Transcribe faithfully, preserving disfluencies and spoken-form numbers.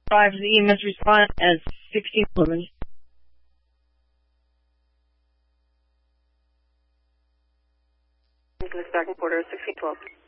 Five, the E M S response as sixteen eleven. Back in quarter sixteen twelve.